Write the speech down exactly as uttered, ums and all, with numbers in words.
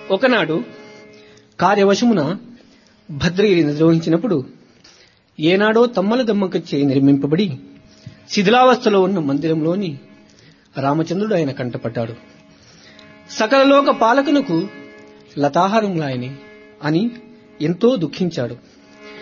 ఒకనాడు కార్యవశమున భద్రగిరిని ద్రోహించినప్పుడు ఏనాడో తమ్మల దమ్మకచ్చే నిర్మింపబడి శిథిలావస్థలో ఉన్న మందిరంలోని రామచంద్రుడు ఆయన కంటపడ్డాడు. సకలలోక పాలకునకు లతాహారంలాయని అని ఎంతో దుఃఖించాడు.